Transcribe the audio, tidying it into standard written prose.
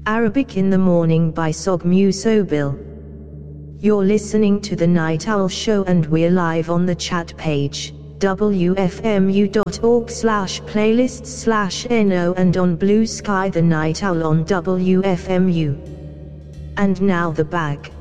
Arabic in the Morning by Sogmu Sobil. You're listening to The Night Owl Show and we're live on the chat page, wfmu.org/playlists/no, and on Blue Sky The Night Owl on WFMU. And now the bag.